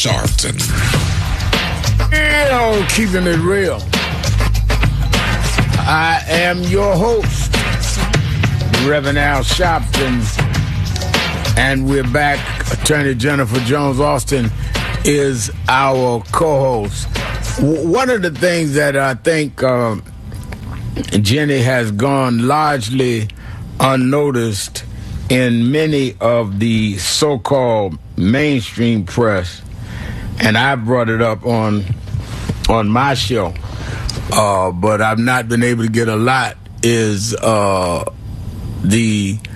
Sharpton. Keeping it real. I am your host, Reverend Al Sharpton, and we're back. Attorney Jennifer Jones Austin is our co-host. One of the things that I think Jenny has gone largely unnoticed in many of the so-called mainstream press, and I brought it up on my show, but I've not been able to get a lot, is the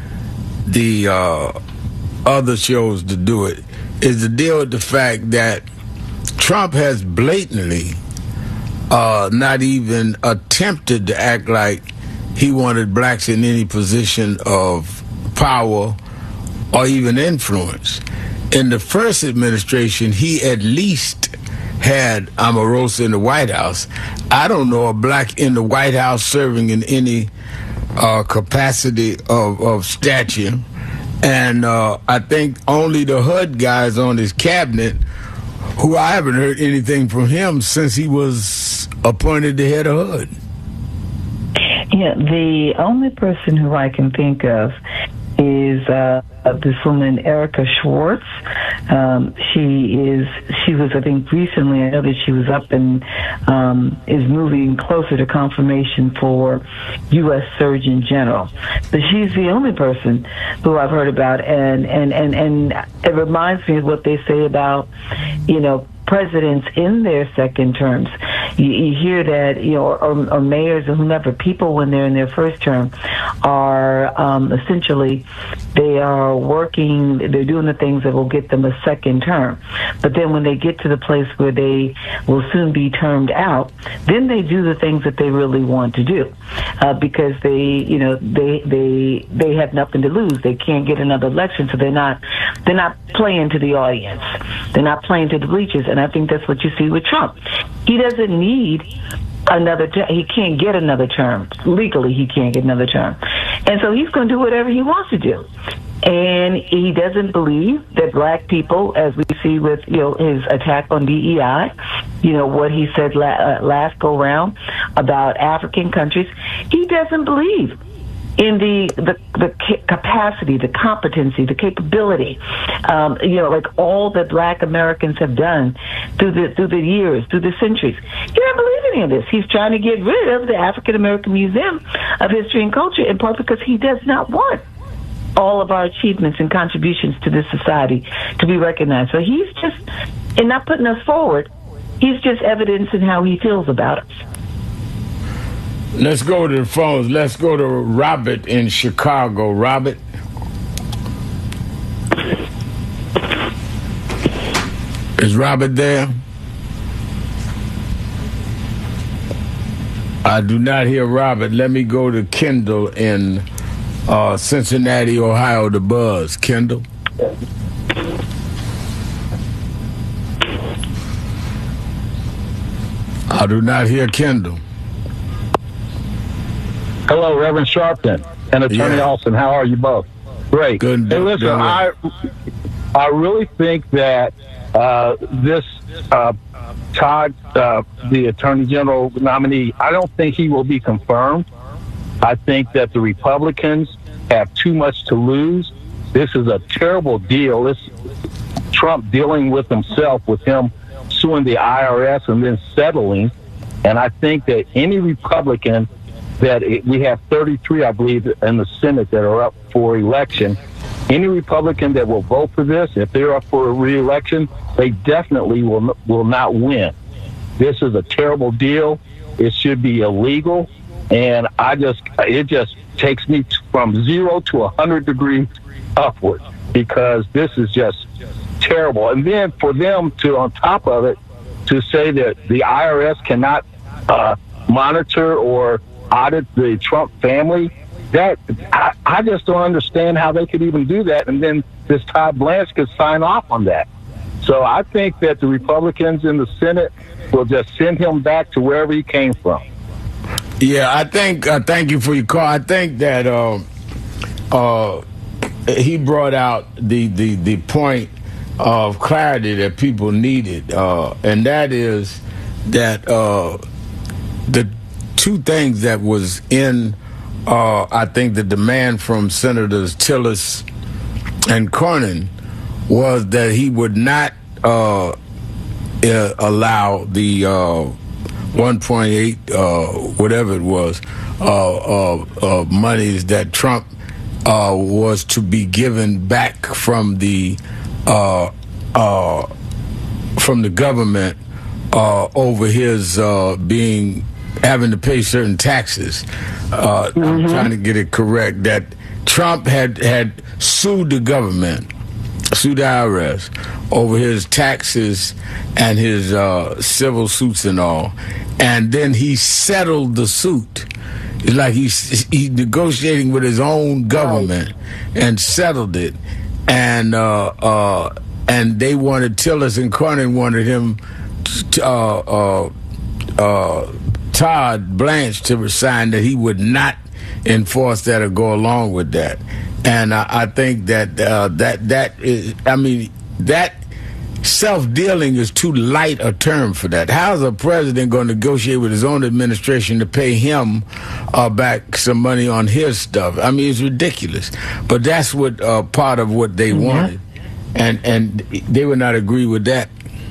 other shows to do it, is to deal with the fact that Trump has blatantly not even attempted to act like he wanted blacks in any position of power or even influence. In the first administration, he at least had Omarosa in the White House. I don't know a black in the White House serving in any capacity of stature. And I think only the HUD guys on his cabinet, who I haven't heard anything from him since he was appointed the head of HUD. Yeah, the only person who I can think of is this woman, Erica Schwartz. She was, I think, recently, I know that she was up and is moving closer to confirmation for U.S. Surgeon General. But she's the only person who I've heard about, and it reminds me of what they say about, presidents in their second terms. You hear that, or mayors or whomever, people when they're in their first term are essentially, they are working, they're doing the things that will get them a second term. But then when they get to the place where they will soon be termed out, then they do the things that they really want to do, because they have nothing to lose. They can't get another election, so they're not playing to the audience. They're not playing to the bleachers, and I think that's what you see with Trump. He doesn't need another term. He can't get another term. Legally, he can't get another term. And so he's going to do whatever he wants to do. And he doesn't believe that black people, as we see with, his attack on DEI, what he said last go round about African countries, he doesn't believe in the capacity, the competency, the capability, like all that black Americans have done through the years, through the centuries. He doesn't believe in any of this. He's trying to get rid of the African American Museum of History and Culture, in part because he does not want all of our achievements and contributions to this society to be recognized. So he's just, in not putting us forward, he's just evidencing how he feels about us. Let's go to the phones. Let's go to Robert in Chicago. Robert? Is Robert there? I do not hear Robert. Let me go to Kendall in Cincinnati, Ohio, the Buzz. Kendall? I do not hear Kendall. Hello, Reverend Sharpton and Attorney Austin. How are you both? Great. Good. Hey, listen, I really think that this Todd, the Attorney General nominee, I don't think he will be confirmed. I think that the Republicans have too much to lose. This is a terrible deal. This Trump dealing with himself, with him suing the IRS and then settling. And I think that any Republican we have 33, I believe, in the Senate that are up for election. Any Republican that will vote for this, if they're up for a re-election, they definitely will not win. This is a terrible deal. It should be illegal. And it just takes me from 0 to 100 degrees upward, because this is just terrible. And then for them to, on top of it, to say that the IRS cannot monitor or audit the Trump family, that I just don't understand how they could even do that. And then this Todd Blanche could sign off on that. So I think that the Republicans in the Senate will just send him back to wherever he came from. Yeah, I think, thank you for your call. I think that he brought out the point of clarity that people needed, and that is that the two things that was in, I think, the demand from Senators Tillis and Cornyn was that he would not allow the 1.8 whatever it was monies that Trump was to be given back from the government over his having to pay certain taxes. I'm trying to get it correct, that Trump had sued the government, sued the IRS over his taxes and his civil suits and all, and then he settled the suit. It's like he's negotiating with his own government and settled it, and they wanted, Tillis and Cornyn wanted him, Todd Blanche, to resign, that he would not enforce that or go along with that. And I think that that is, I mean, that self-dealing is too light a term for that. How's a president going to negotiate with his own administration to pay him back some money on his stuff? I mean, it's ridiculous. But that's what part of what they wanted, and they would not agree with that.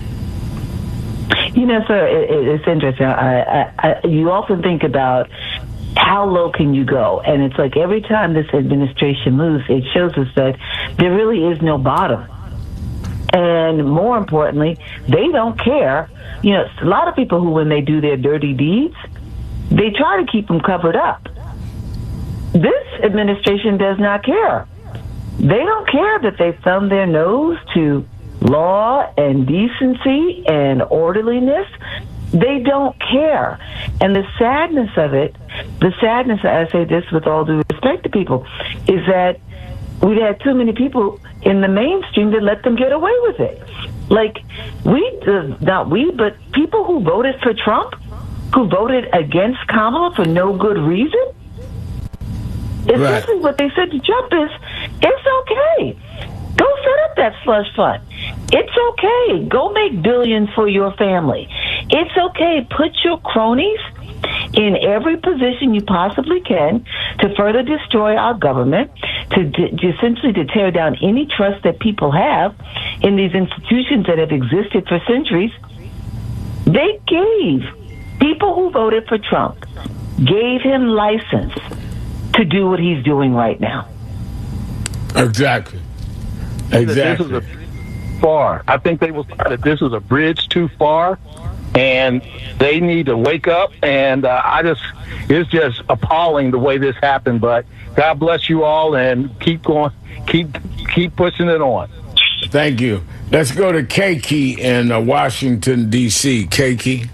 You know, sir, it's interesting. You often think about how low can you go? And it's like every time this administration moves, it shows us that there really is no bottom. And more importantly, they don't care. You know, a lot of people who, when they do their dirty deeds, they try to keep them covered up. This administration does not care. They don't care that they thumb their nose to law and decency and orderliness. They don't care. And the sadness of it, I say this with all due respect to people, is that we've had too many people in the mainstream that let them get away with it. Like, not we, but people who voted for Trump, who voted against Kamala for no good reason. Essentially, what they said to Trump is, it's okay. Go set up that slush fund. It's okay. Go make billions for your family. It's okay. Put your cronies in every position you possibly can to further destroy our government, to essentially to tear down any trust that people have in these institutions that have existed for centuries. They gave people who voted for Trump, gave him license to do what he's doing right now. Exactly. This is a far. I think they will say that this is a bridge too far, and they need to wake up. And it's just appalling the way this happened. But God bless you all, and keep going, keep pushing it on. Thank you. Let's go to Kaki in Washington, D.C. Kaki.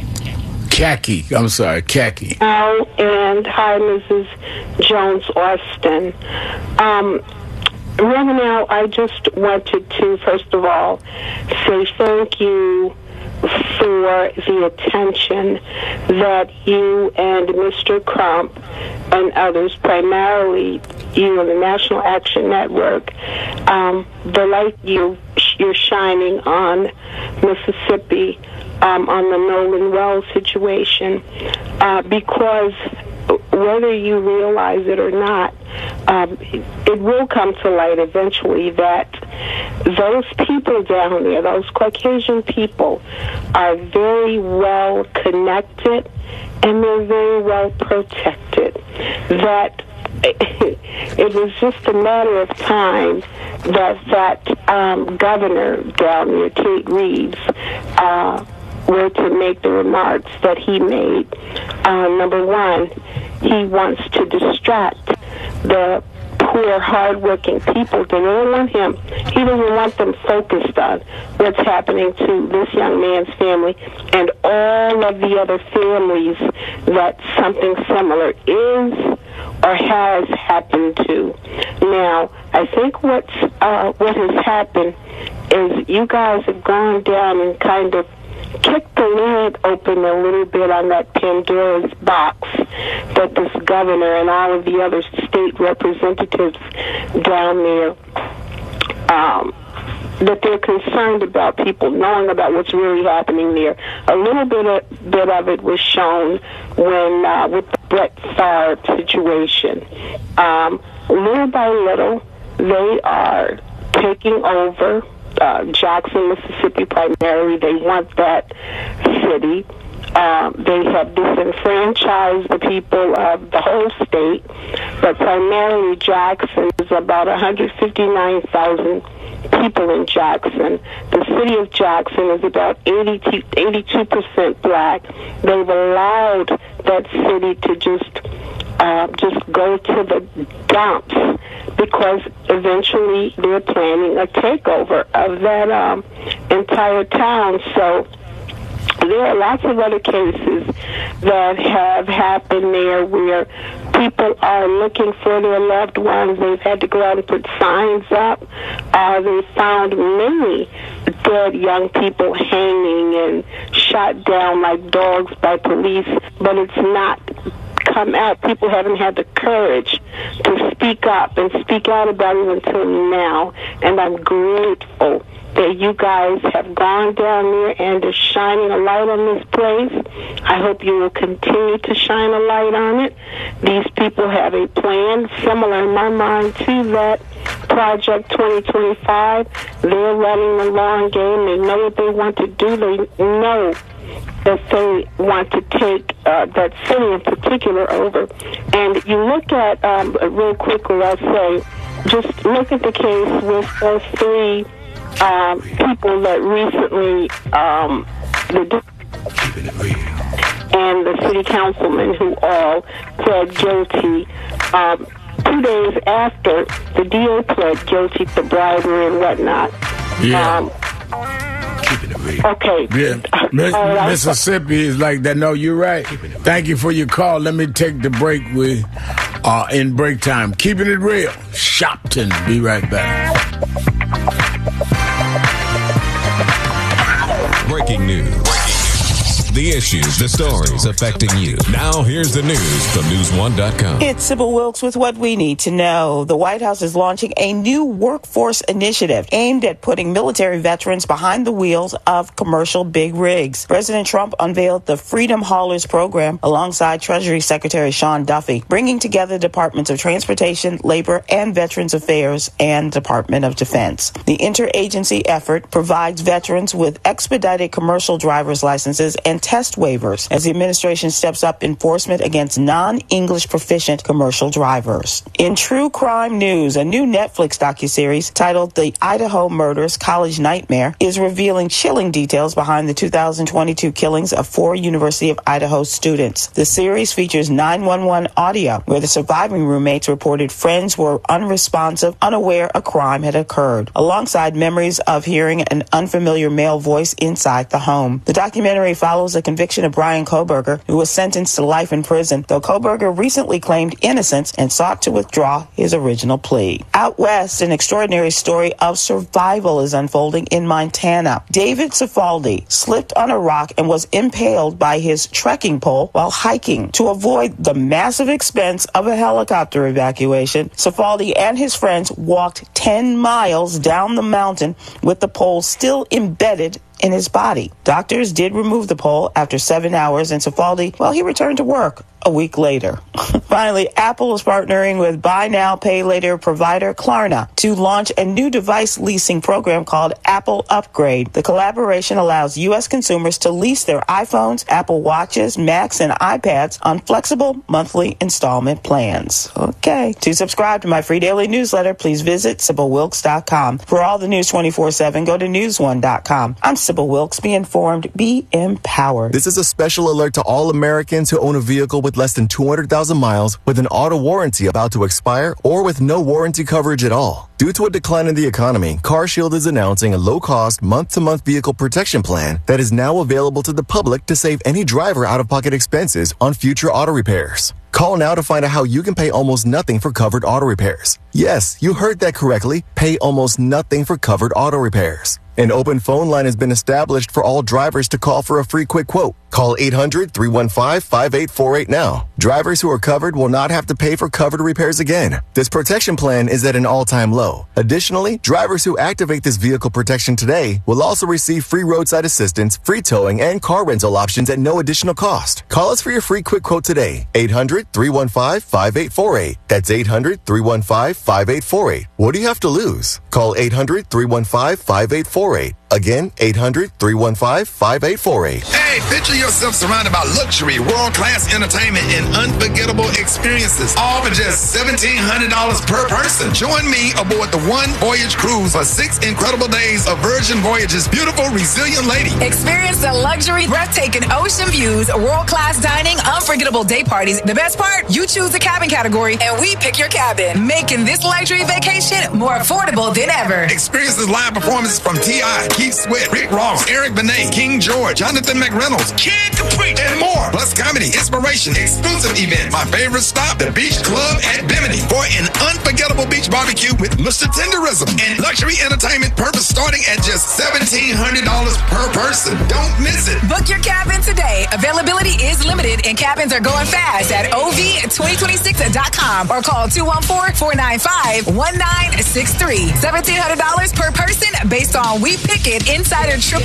I'm sorry, Kaki. Oh, and hi, Mrs. Jones-Austin. Right now, I just wanted to, first of all, say thank you for the attention that you and Mr. Crump and others, primarily you and the National Action Network, the light you're shining on Mississippi, on the Nolan Wells situation, because whether you realize it or not, it will come to light eventually that those people down there, those Caucasian people, are very well connected and they're very well protected. That it was just a matter of time that governor down there, Tate Reeves, were to make the remarks that he made. Number one, he wants to distract the poor, hardworking people. They don't want him. He doesn't want them focused on what's happening to this young man's family and all of the other families that something similar is or has happened to. Now, I think what has happened is you guys have gone down and kind of kicked the lid open a little bit on that Pandora's box that this governor and all of the other state representatives down there that they're concerned about people knowing about what's really happening there. A little bit of it was shown when with the Brett Favre situation. Little by little, they are taking over Jackson, Mississippi primarily. They want that city. They have disenfranchised the people of the whole state, but primarily Jackson is about 159,000 people in Jackson. The city of Jackson is about 82% black. They've allowed that city to just go to the dumps because eventually they're planning a takeover of that entire town. So there are lots of other cases that have happened there where people are looking for their loved ones. They've had to go out and put signs up. They found many dead young people hanging and shot down like dogs by police, but it's not come out. People haven't had the courage to speak up and speak out about it until now, and I'm grateful that you guys have gone down there and are shining a light on this place. I hope you will continue to shine a light on it. These people have a plan similar in my mind to that Project 2025. They're running the long game. They know what they want to do. They know that they want to take that city in particular over. And you look at, real quickly, I'll say, just look at the case with those three people that recently, and the city councilmen who all pled guilty 2 days after the DA pled guilty to bribery and whatnot. Yeah. Okay. Yeah. Mississippi is like that. No, you're right. Thank you for your call. Let me take the break in break time. Keeping it real. Shopton. Be right back. Breaking news. The issues, the stories affecting you. Now here's the news from News1.com. It's Sybil Wilkes with what we need to know. The White House is launching a new workforce initiative aimed at putting military veterans behind the wheels of commercial big rigs. President Trump unveiled the Freedom Haulers program alongside Treasury Secretary Sean Duffy, bringing together departments of Transportation, Labor, and Veterans Affairs and Department of Defense. The interagency effort provides veterans with expedited commercial driver's licenses and test waivers as the administration steps up enforcement against non-English proficient commercial drivers. In true crime news, a new Netflix docuseries titled The Idaho Murders College Nightmare is revealing chilling details behind the 2022 killings of 4 University of Idaho students. The series features 911 audio where the surviving roommates reported friends were unresponsive, unaware a crime had occurred, alongside memories of hearing an unfamiliar male voice inside the home. The documentary follows the conviction of Brian Kohberger, who was sentenced to life in prison, though Kohberger recently claimed innocence and sought to withdraw his original plea. Out west, an extraordinary story of survival is unfolding in Montana. David Cifaldi slipped on a rock and was impaled by his trekking pole while hiking. To avoid the massive expense of a helicopter evacuation, Cifaldi and his friends walked 10 miles down the mountain with the pole still embedded in his body. Doctors did remove the pole after 7 hours, and Cifaldi, well, he returned to work a week later. Finally, Apple is partnering with buy now, pay later provider Klarna to launch a new device leasing program called Apple Upgrade. The collaboration allows U.S. consumers to lease their iPhones, Apple Watches, Macs, and iPads on flexible monthly installment plans. Okay. To subscribe to my free daily newsletter, please visit SybilWilkes.com. For all the news 24/7, go to News1.com. I'm Sybil Wilkes. Be informed, be empowered. This is a special alert to all Americans who own a vehicle with less than 200,000 miles, with an auto warranty about to expire, or with no warranty coverage at all. Due to a decline in the economy, CarShield is announcing a low-cost, month-to-month vehicle protection plan that is now available to the public to save any driver out-of-pocket expenses on future auto repairs. Call now to find out how you can pay almost nothing for covered auto repairs. Yes, you heard that correctly. Pay almost nothing for covered auto repairs. An open phone line has been established for all drivers to call for a free quick quote. Call 800-315-5848 now. Drivers who are covered will not have to pay for covered repairs again. This protection plan is at an all-time low. Additionally, drivers who activate this vehicle protection today will also receive free roadside assistance, free towing, and car rental options at no additional cost. Call us for your free quick quote today. 800-315-5848. That's 800-315-5848. What do you have to lose? Call 800-315-5848. Again, 800-315-5848. Hey, picture yourself surrounded by luxury, world-class entertainment, and unforgettable experiences, all for just $1,700 per person. Join me aboard the One Voyage Cruise for 6 incredible days of Virgin Voyage's beautiful, resilient lady. Experience the luxury, breathtaking ocean views, world-class dining, unforgettable day parties. The best part, you choose the cabin category, and we pick your cabin, making this luxury vacation more affordable than ever. Experience the live performances from T.I., Keith Sweat, Rick Ross, Eric Benet, King George, Jonathan McReynolds, Kid Capri, and more. Plus comedy, inspiration, exclusive event. My favorite stop, the Beach Club at Bimini, for an unforgettable beach barbecue with Mr. Tenderism and luxury entertainment purpose starting at just $1,700 per person. Don't miss it. Book your cabin today. Availability is limited and cabins are going fast at ov2026.com or call 214-495-1963. $1,700 per person based on We Pick It Insider Trip